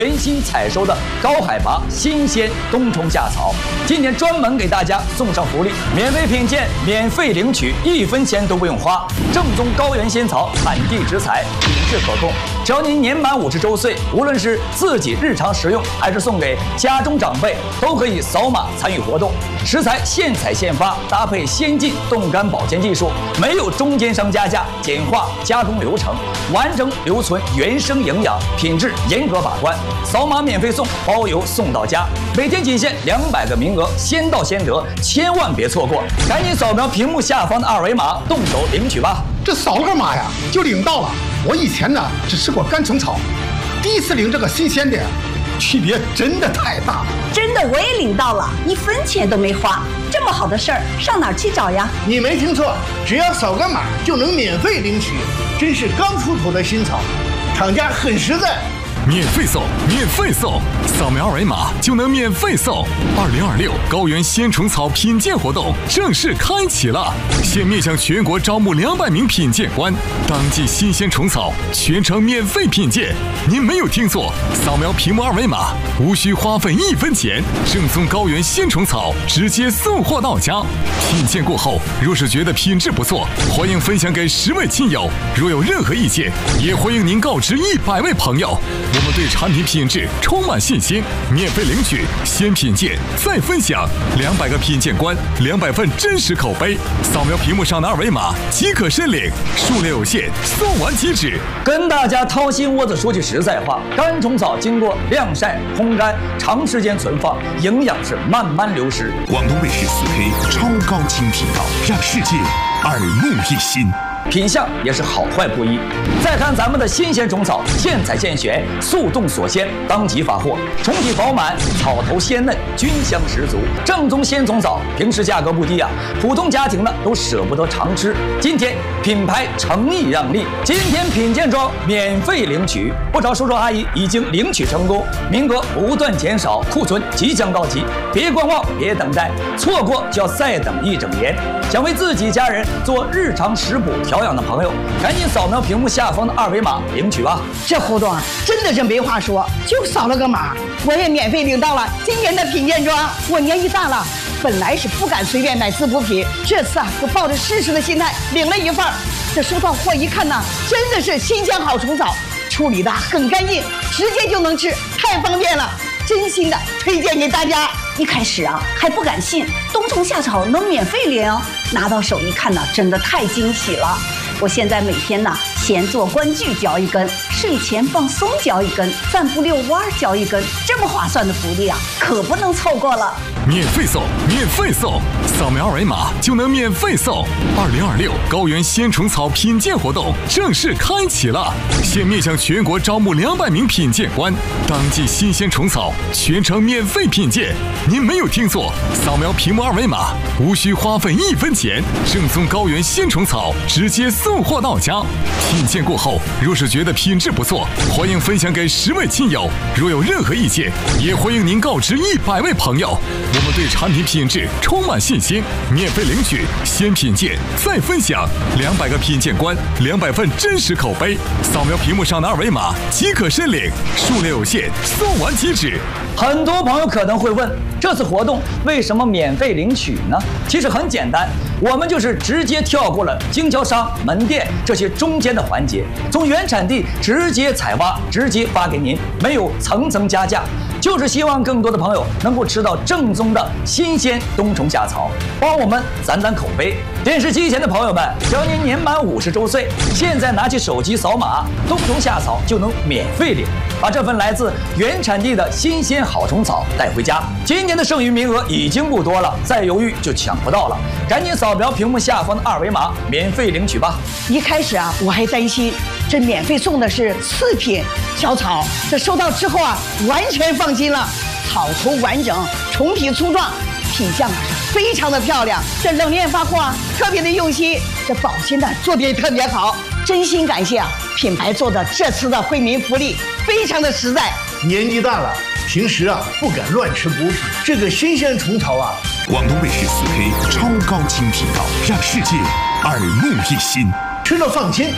全新采收的高海拔新鲜冬虫夏草。今天专门给大家送上福利，免费品鉴，免费领取，1分钱都不用花。正宗高原仙草，产地直采，品质可控。只要您年满50周岁，无论是自己日常食用，还是送给家中长辈，都可以扫码参与活动。食材现采现发，搭配先进冻干保鲜技术，没有中间商加价，简化加工流程，完整留存原生营养，品质严格把关。扫码免费送，包邮送到家，每天仅限200个名额，先到先得，千万别错过！赶紧扫描屏幕下方的2维码，动手领取吧！ 这扫了干嘛呀？就领到了。我以前呢只吃过干虫草，第一次领这个新鲜的，区别真的太大了。 真的，我也领到了，1分钱都没花。这么好的事儿，上哪儿去找呀？ 你没听错，只要扫个码就能免费领取，真是刚出头的新草，厂家很实在。 免费送，免费送，扫描2维码就能免费送。2026高原鲜虫草品鉴活动正式开启了，现面向全国招募200名品鉴官，当季新鲜虫草全程免费品鉴。您没有听错，扫描屏幕2维码，无需花费1分钱，正宗高原鲜虫草直接送货到家。品鉴过后，若是觉得品质不错，欢迎分享给10位亲友。若有任何意见，也欢迎您告知100位朋友。我们对产品品质充满信心，免费领取，先品鉴再分享，200个品鉴官，200份真实口碑。扫描屏幕上的2维码即可申领，数量有限，送完即止。 跟大家掏心窝子说句实在话，干虫草经过晾晒、烘干，长时间存放，营养是慢慢流失。 广东卫视4K 超高清频道，让世界耳目一新。 品相也是好坏不一。再看咱们的新鲜虫草，现采现选，速冻锁鲜，当即发货，虫体饱满，草头鲜嫩，菌香十足，正宗鲜虫草，平时价格不低啊，普通家庭呢都舍不得常吃。今天品牌诚意让利，今天品鉴装免费领取，不少叔叔阿姨已经领取成功，名额不断减少，库存即将到期，别观望，别等待，错过就要再等1整年。想为自己家人做日常食补调养的朋友，赶紧扫描屏幕下方的2维码领取吧！ 这活动啊，真的是没话说，就扫了个码，我也免费领到了今年的品鉴装。我年纪大了，本来是不敢随便买滋补品，这次啊，就抱着试试的心态领了1份。这收到货一看呢，真的是新鲜好虫草，处理的很干净，直接就能吃，太方便了，真心的推荐给大家。一开始啊还不敢信，冬虫夏草能免费领，拿到手一看呢，真的太惊喜了。我现在每天呢，闲坐观剧嚼1根，睡前放松嚼1根，散步遛弯嚼1根，这么划算的福利啊，可不能错过了。 免费送，免费送，扫描2维码就能免费送。2026高原鲜虫草品鉴活动正式开启了，现面向全国招募200名品鉴官，当季新鲜虫草全程免费品鉴。您没有听错，扫描屏幕2维码，无需花费1分钱，正宗高原鲜虫草直接送货到家。品鉴过后，若是觉得品质不错，欢迎分享给10位亲友。若有任何意见，也欢迎您告知100位朋友。我们对产品品质充满信心，免费领取，先品鉴再分享，200个品鉴官，200份真实口碑。扫描屏幕上的2维码即可申领，数量有限，送完即止。 很多朋友可能会问，这次活动为什么免费领取呢？其实很简单，我们就是直接跳过了经销商、门店这些中间的环节，从原产地直接采挖，直接发给您，没有层层加价，就是希望更多的朋友能够吃到正宗的新鲜冬虫夏草，帮我们攒攒口碑。电视机前的朋友们，只要您年满50周岁，现在拿起手机扫码，冬虫夏草就能免费领，把这份来自原产地的新鲜好虫草带回家。今年的剩余名额已经不多了，再犹豫就抢不到了，赶紧扫描屏幕下方的2维码，免费领取吧。 一开始啊，我还担心这免费送的是次品小草，这收到之后啊，完全放心了，草头完整，虫体粗壮，品相啊是非常的漂亮。这冷链发货啊，特别的用心，这保鲜的做得也特别好，真心感谢啊品牌做的这次的惠民福利，非常的实在。 年纪大了，平时啊不敢乱吃补品，这个新鲜虫草啊， 广东卫视4K 超高清频道，让世界耳目一新。 吃了放心，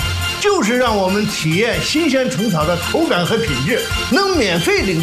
就是让我们体验新鲜虫草的口感和品质，能免费领。